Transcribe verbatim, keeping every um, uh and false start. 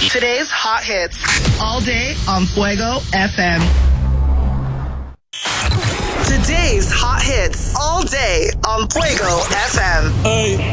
Today's hot hits all day on Fuego F M. Today's hot hits all day on Fuego F M. Hey.